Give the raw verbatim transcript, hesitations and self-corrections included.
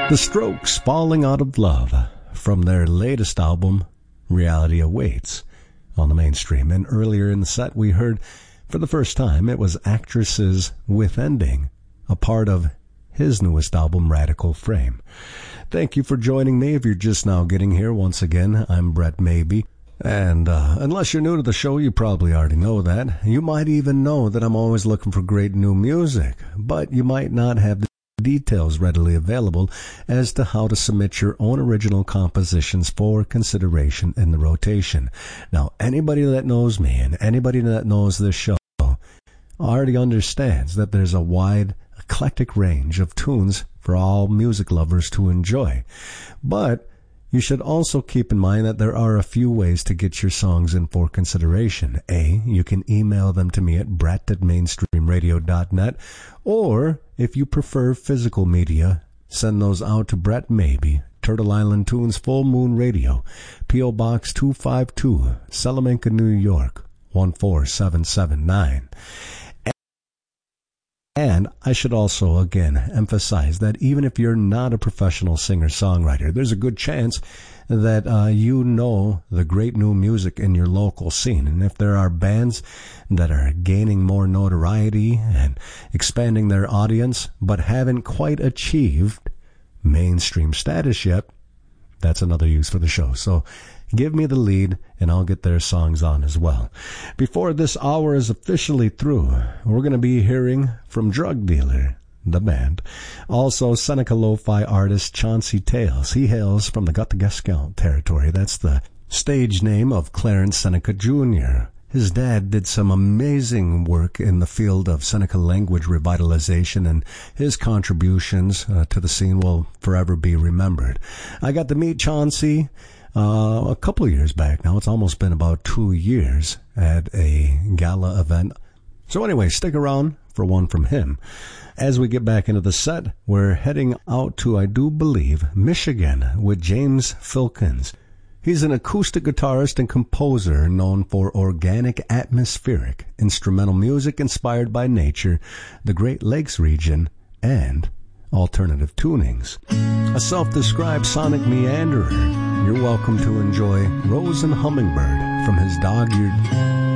The Strokes, Falling Out of Love, from their latest album, Reality Awaits, on the mainstream. And earlier in the set, we heard, for the first time, it was Actresses with Ending, a part of his newest album, Radical Frame. Thank you for joining me. If you're just now getting here, once again, I'm Brett Maybe. And uh, unless you're new to the show, you probably already know that. You might even know that I'm always looking for great new music, but you might not have the details readily available as to how to submit your own original compositions for consideration in the rotation. Now, anybody that knows me and anybody that knows this show already understands that there's a wide, eclectic range of tunes for all music lovers to enjoy. But you should also keep in mind that there are a few ways to get your songs in for consideration. A, you can email them to me at brett at mainstream radio dot net, or if you prefer physical media, send those out to Brett Maybe, Turtle Island Tunes, Full Moon Radio, P O. Box two five two, Salamanca, New York, one four seven seven nine. And I should also, again, emphasize that even if you're not a professional singer-songwriter, there's a good chance that uh, you know the great new music in your local scene. And if there are bands that are gaining more notoriety and expanding their audience, but haven't quite achieved mainstream status yet, that's another use for the show. So give me the lead, and I'll get their songs on as well. Before this hour is officially through, we're going to be hearing from Drug Dealer, the band. Also, Seneca Lo-Fi artist Chauncey Tales. He hails from the Guttegascount territory. That's the stage name of Clarence Seneca Junior His dad did some amazing work in the field of Seneca language revitalization, and his contributions uh, to the scene will forever be remembered. I got to meet Chauncey uh, a couple of years back now. It's almost been about two years at a gala event. So anyway, stick around for one from him. As we get back into the set, we're heading out to, I do believe, Michigan with James Filkins. He's an acoustic guitarist and composer known for organic, atmospheric, instrumental music inspired by nature, the Great Lakes region, and alternative tunings. A self-described sonic meanderer, you're welcome to enjoy Rose and Hummingbird from his dog-eared